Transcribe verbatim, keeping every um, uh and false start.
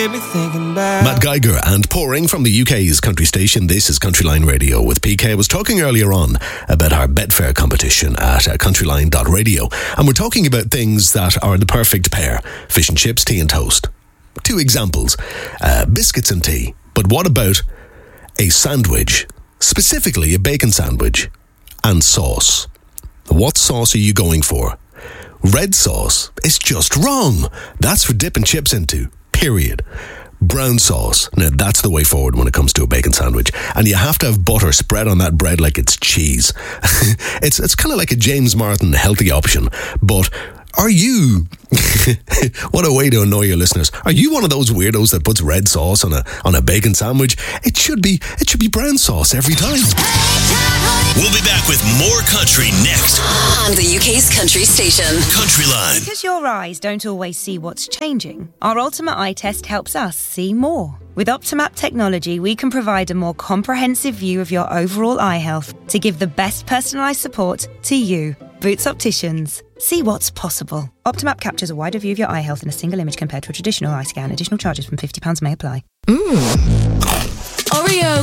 Matt Geiger and Pouring from the U K's country station. This is Countryline Radio with P K. I was talking earlier on about our Betfair competition at uh, countryline dot radio, and we're talking about things that are the perfect pair: fish and chips, tea and toast. Two examples, uh, biscuits and tea. But what about a sandwich, specifically a bacon sandwich, and sauce? What sauce are you going for? Red sauce is just wrong. That's for dipping chips into, period. Brown sauce, now that's the way forward when it comes to a bacon sandwich. And you have to have butter spread on that bread like it's cheese. it's it's kind of like a James Martin healthy option. But are you, what a way to annoy your listeners, are you one of those weirdos that puts red sauce on a on a bacon sandwich? It should be, it should be brown sauce every time. We'll be back with more country next on the U K's country station, Countryline. Because your eyes don't always see what's changing, our Ultimate Eye Test helps us see more. With Optimap technology, we can provide a more comprehensive view of your overall eye health to give the best personalised support to you. Boots Opticians. See what's possible. Optimap captures a wider view of your eye health in a single image compared to a traditional eye scan. Additional charges from fifty pounds may apply. Mmm. Oreo